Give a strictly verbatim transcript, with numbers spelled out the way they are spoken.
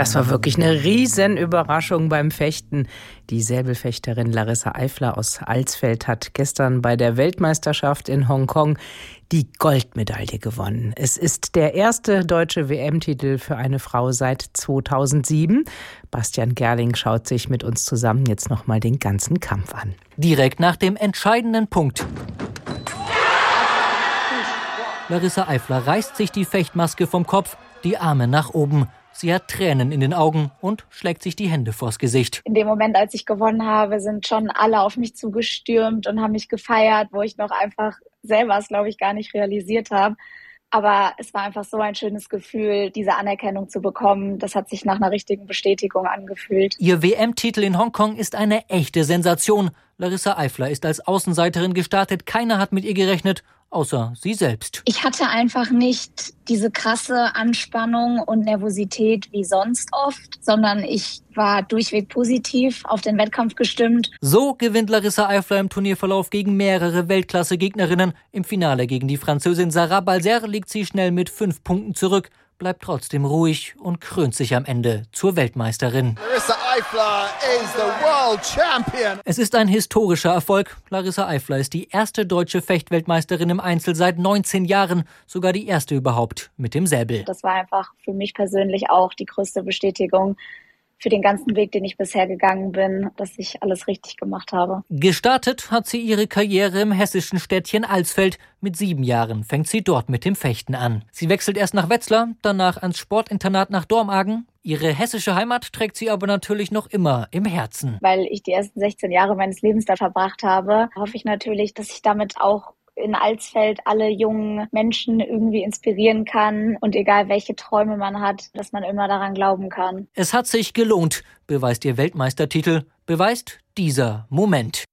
Das war wirklich eine Riesenüberraschung beim Fechten. Die Säbelfechterin Larissa Eifler aus Alsfeld hat gestern bei der Weltmeisterschaft in Hongkong die Goldmedaille gewonnen. Es ist der erste deutsche W M-Titel für eine Frau seit zweitausendsieben. Bastian Gerling schaut sich mit uns zusammen jetzt noch mal den ganzen Kampf an. Direkt nach dem entscheidenden Punkt. Larissa Eifler reißt sich die Fechtmaske vom Kopf, die Arme nach oben. Sie hat Tränen in den Augen und schlägt sich die Hände vors Gesicht. In dem Moment, als ich gewonnen habe, sind schon alle auf mich zugestürmt und haben mich gefeiert, wo ich noch einfach selber es, glaube ich, gar nicht realisiert habe. Aber es war einfach so ein schönes Gefühl, diese Anerkennung zu bekommen. Das hat sich nach einer richtigen Bestätigung angefühlt. Ihr W M-Titel in Hongkong ist eine echte Sensation. Larissa Eifler ist als Außenseiterin gestartet. Keiner hat mit ihr gerechnet, außer sie selbst. Ich hatte einfach nicht diese krasse Anspannung und Nervosität wie sonst oft, sondern ich war durchweg positiv auf den Wettkampf gestimmt. So gewinnt Larissa Eifler im Turnierverlauf gegen mehrere Weltklasse-Gegnerinnen. Im Finale gegen die Französin Sarah Balser liegt sie schnell mit fünf Punkten zurück, bleibt trotzdem ruhig und krönt sich am Ende zur Weltmeisterin. Larissa Eifler is the world champion. Es ist ein historischer Erfolg. Larissa Eifler ist die erste deutsche Fechtweltmeisterin im Einzel seit neunzehn Jahren, sogar die erste überhaupt mit dem Säbel. Das war einfach für mich persönlich auch die größte Bestätigung für den ganzen Weg, den ich bisher gegangen bin, dass ich alles richtig gemacht habe. Gestartet hat sie ihre Karriere im hessischen Städtchen Alsfeld. Mit sieben Jahren fängt sie dort mit dem Fechten an. Sie wechselt erst nach Wetzlar, danach ans Sportinternat nach Dormagen. Ihre hessische Heimat trägt sie aber natürlich noch immer im Herzen. Weil ich die ersten sechzehn Jahre meines Lebens da verbracht habe, hoffe ich natürlich, dass ich damit auch in Alsfeld alle jungen Menschen irgendwie inspirieren kann und egal welche Träume man hat, dass man immer daran glauben kann. Es hat sich gelohnt, beweist ihr Weltmeistertitel, beweist dieser Moment.